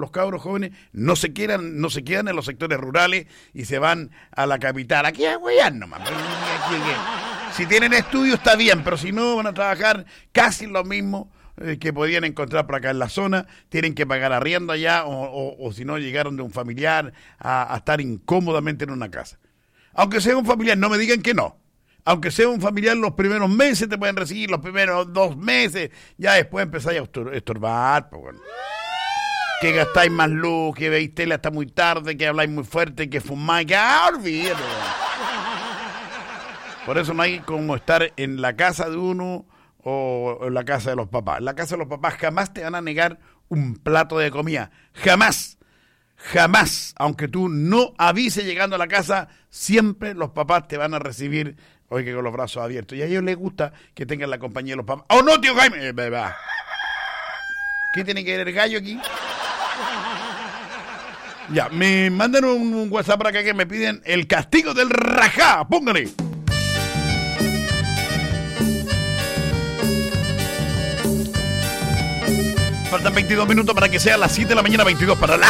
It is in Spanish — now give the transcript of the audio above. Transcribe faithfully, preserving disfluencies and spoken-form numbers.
los cabros jóvenes no se quedan, no se quedan en los sectores rurales y se van a la capital. Aquí a huear nomás. Aquí, aquí. Si tienen estudio está bien, pero si no van a trabajar casi lo mismo eh, que podían encontrar por acá en la zona. Tienen que pagar arriendo allá o, o, o si no llegaron de un familiar a, a estar incómodamente en una casa. Aunque sea un familiar, no me digan que no. Aunque sea un familiar, los primeros meses te pueden recibir, los primeros dos meses, ya después empezáis a estorbar, pues bueno. Que gastáis más luz, que veis tele hasta muy tarde, que habláis muy fuerte, que fumáis, que ah, olvídate. Por eso no hay como estar en la casa de uno o en la casa de los papás. En la casa de los papás jamás te van a negar un plato de comida, jamás. Jamás, aunque tú no avises llegando a la casa, siempre los papás te van a recibir, oye, con los brazos abiertos. Y a ellos les gusta que tengan la compañía de los papás. ¡Oh, no, tío Jaime! Eh, beba. ¿Qué tiene que ver el gallo aquí? Ya, me mandan un, un WhatsApp para acá que me piden el castigo del rajá. Póngale. Faltan veintidós minutos para que sea las siete de la mañana, veintidós para la